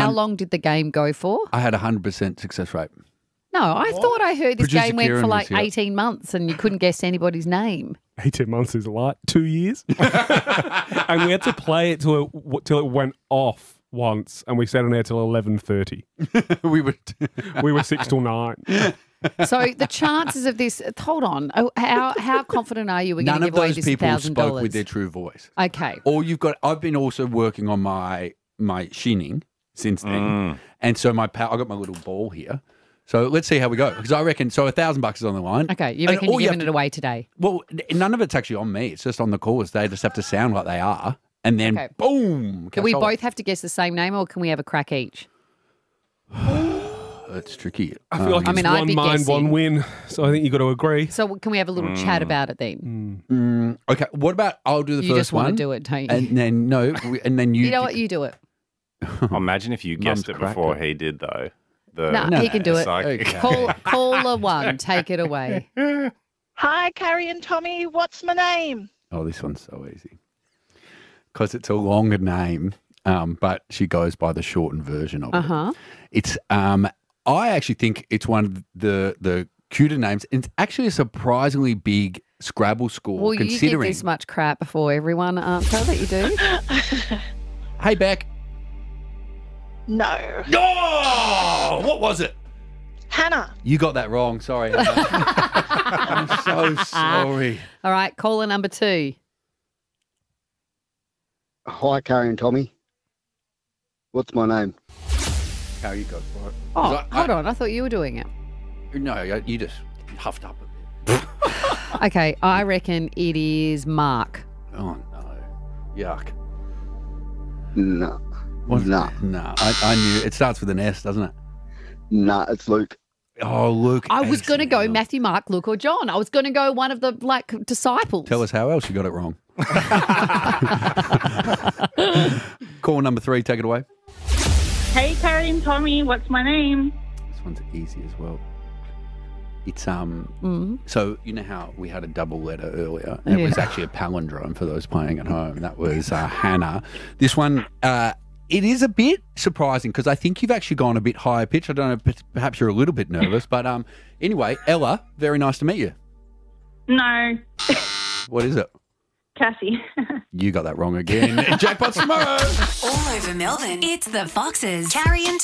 How long did the game go for? I had 100% success rate. No, I thought I heard this Producer game went Kieran for was like here. 18 months and you couldn't guess anybody's name. 18 months is like 2 years. And we had to play it till it went off once, and we sat on there till 11:30. We were We were 6 till 9. So the chances of this, hold on, how confident are you we're going None to of give away those this people $1,000? spoke with their true voice. Okay. Or you've got. I've been also working on my shinning since then, and so I got my little ball here. So let's see how we go, because I reckon $1,000 is on the line. Okay, you And reckon all you're you giving have it away today? Well, none of it's actually on me. It's just on the callers. They just have to sound like they are, and then Okay. boom. Do we cashola. both have to guess the same name or can we have a crack each? It's tricky. I feel like I it's mean, I'd one be mind, guessing. one win. So I think you got to agree. So can we have a little chat about it then? Okay, what about I'll do the You first just want one. to do it, don't you? And then and then you. You know what? You do it. Imagine if you guessed Mum's it before cracker. he did, though. No, he can do it. Psychic. Okay. Caller one, take it away. Hi, Carrie and Tommy. What's my name? Oh, this one's so easy. Because it's a longer name, but she goes by the shortened version of it. It's I actually think it's one of the cuter names. It's actually a surprisingly big Scrabble score, Well, you get considering. this much crap before everyone answer that you do. Hey, Beck. No. Oh, what was it? Hannah. You got that wrong. Sorry. Hannah. I'm so sorry. All right, caller number 2. Hi, Carrie and Tommy. What's my name? How you go for it? Oh, hold on. I thought you were doing it. No, you just huffed up a bit. Okay, I reckon it is Mark. Oh, no. Yuck. No. What's Nah. No, I knew. It starts with an S, doesn't it? Nah, it's Luke. Oh, Luke. I was going to go Axel. Matthew, Mark, Luke, or John. I was going to go one of the disciples. Tell us how else you got it wrong. Call number 3, take it away. Hey, Carrie and Tommy, what's my name? This one's easy as well. It's so you know how we had a double letter earlier, and it was actually a palindrome for those playing at home. That was Hannah. This one, it is a bit surprising because I think you've actually gone a bit higher pitch. I don't know, perhaps you're a little bit nervous, but anyway, Ella, very nice to meet you. No, What is it? Cassie. You got that wrong again. Jackpot tomorrow. All over Melbourne, it's the Foxes. Carrie and